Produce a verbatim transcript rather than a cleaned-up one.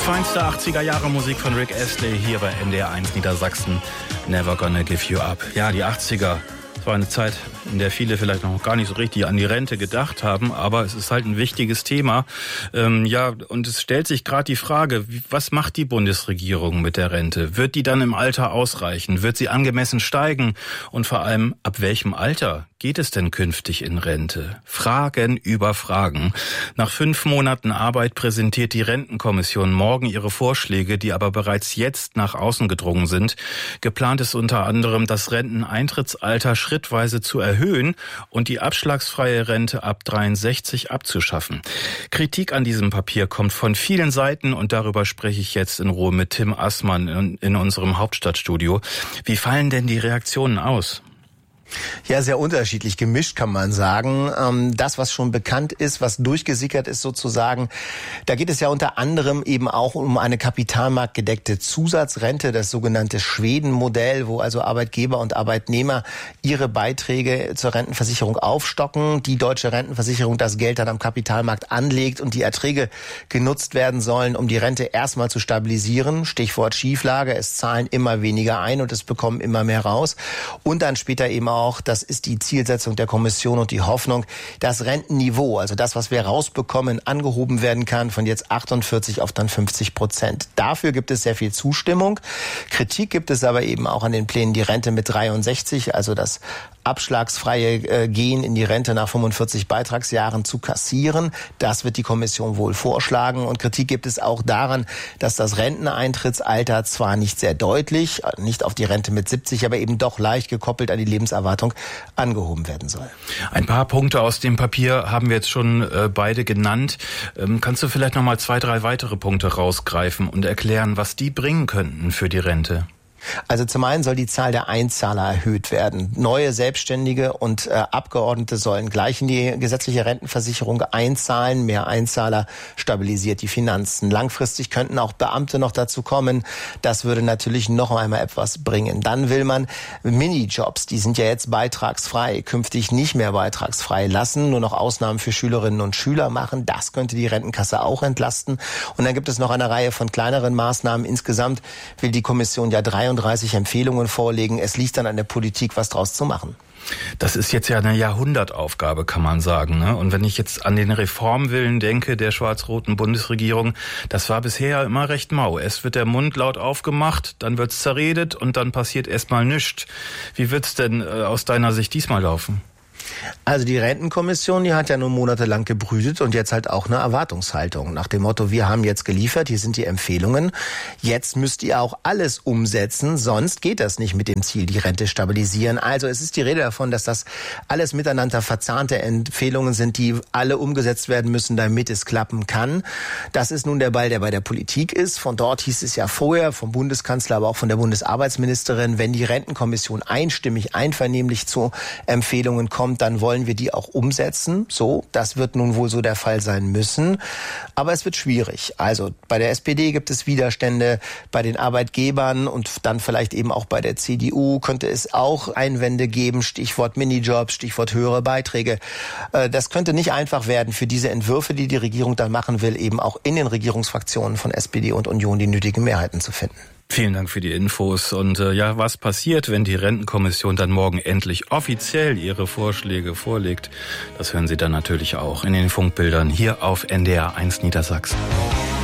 Feinste achtziger Jahre Musik von Rick Astley hier bei N D R eins Niedersachsen. Never Gonna Give You Up. Ja, die achtziger. Das war eine Zeit, in der viele vielleicht noch gar nicht so richtig an die Rente gedacht haben, aber es ist halt ein wichtiges Thema. Ähm, ja, und es stellt sich gerade die Frage, wie, was macht die Bundesregierung mit der Rente? Wird die dann im Alter ausreichen? Wird sie angemessen steigen? Und vor allem, ab welchem Alter geht es denn künftig in Rente? Fragen über Fragen. Nach fünf Monaten Arbeit präsentiert die Rentenkommission morgen ihre Vorschläge, die aber bereits jetzt nach außen gedrungen sind. Geplant ist unter anderem, das Renteneintrittsalter schrittweise zu erhöhen und die abschlagsfreie Rente ab dreiundsechzig abzuschaffen. Kritik an diesem Papier kommt von vielen Seiten und darüber spreche ich jetzt in Ruhe mit Tim Assmann in, in unserem Hauptstadtstudio. Wie fallen denn die Reaktionen aus? Ja, sehr unterschiedlich, gemischt kann man sagen. Das, was schon bekannt ist, was durchgesickert ist sozusagen, da geht es ja unter anderem eben auch um eine kapitalmarktgedeckte Zusatzrente, das sogenannte Schweden-Modell, wo also Arbeitgeber und Arbeitnehmer ihre Beiträge zur Rentenversicherung aufstocken, die deutsche Rentenversicherung das Geld dann am Kapitalmarkt anlegt und die Erträge genutzt werden sollen, um die Rente erstmal zu stabilisieren. Stichwort Schieflage, es zahlen immer weniger ein und es bekommen immer mehr raus. Und dann später eben auch Auch, das ist die Zielsetzung der Kommission und die Hoffnung, dass Rentenniveau, also das, was wir rausbekommen, angehoben werden kann von jetzt achtundvierzig auf dann fünfzig Prozent. Dafür gibt es sehr viel Zustimmung. Kritik gibt es aber eben auch an den Plänen, die Rente mit dreiundsechzig, also das abschlagsfreie äh, Gehen in die Rente nach fünfundvierzig Beitragsjahren zu kassieren. Das wird die Kommission wohl vorschlagen. Und Kritik gibt es auch daran, dass das Renteneintrittsalter zwar nicht sehr deutlich, nicht auf die Rente mit siebzig, aber eben doch leicht gekoppelt an die Lebenserwartung angehoben werden soll. Ein paar Punkte aus dem Papier haben wir jetzt schon äh, beide genannt. Ähm, kannst du vielleicht noch mal zwei, drei weitere Punkte rausgreifen und erklären, was die bringen könnten für die Rente? Also zum einen soll die Zahl der Einzahler erhöht werden. Neue Selbstständige und äh, Abgeordnete sollen gleich in die gesetzliche Rentenversicherung einzahlen. Mehr Einzahler stabilisiert die Finanzen. Langfristig könnten auch Beamte noch dazu kommen. Das würde natürlich noch einmal etwas bringen. Dann will man Minijobs, die sind ja jetzt beitragsfrei, künftig nicht mehr beitragsfrei lassen, nur noch Ausnahmen für Schülerinnen und Schüler machen. Das könnte die Rentenkasse auch entlasten. Und dann gibt es noch eine Reihe von kleineren Maßnahmen. Insgesamt will die Kommission ja dreiunddreißig Empfehlungen vorlegen. Es liegt dann an der Politik, was draus zu machen. Das ist jetzt ja eine Jahrhundertaufgabe, kann man sagen, ne? Und wenn ich jetzt an den Reformwillen denke der schwarz-roten Bundesregierung, das war bisher ja immer recht mau. Erst wird der Mund laut aufgemacht, dann wird's zerredet und dann passiert erstmal nichts. Wie wird's denn äh, aus deiner Sicht diesmal laufen? Also die Rentenkommission, die hat ja nun monatelang gebrütet und jetzt halt auch eine Erwartungshaltung. Nach dem Motto, wir haben jetzt geliefert, hier sind die Empfehlungen. Jetzt müsst ihr auch alles umsetzen, sonst geht das nicht mit dem Ziel, die Rente stabilisieren. Also es ist die Rede davon, dass das alles miteinander verzahnte Empfehlungen sind, die alle umgesetzt werden müssen, damit es klappen kann. Das ist nun der Ball, der bei der Politik ist. Von dort hieß es ja vorher, vom Bundeskanzler, aber auch von der Bundesarbeitsministerin, wenn die Rentenkommission einstimmig, einvernehmlich zu Empfehlungen kommt, dann wollen wir die auch umsetzen. So, das wird nun wohl so der Fall sein müssen. Aber es wird schwierig. Also bei der S P D gibt es Widerstände, bei den Arbeitgebern und dann vielleicht eben auch bei der C D U könnte es auch Einwände geben. Stichwort Minijobs, Stichwort höhere Beiträge. Das könnte nicht einfach werden für diese Entwürfe, die die Regierung dann machen will, eben auch in den Regierungsfraktionen von S P D und Union die nötigen Mehrheiten zu finden. Vielen Dank für die Infos. Und äh, ja, was passiert, wenn die Rentenkommission dann morgen endlich offiziell ihre Vorschläge vorlegt? Das hören Sie dann natürlich auch in den Funkbildern hier auf N D R eins Niedersachsen.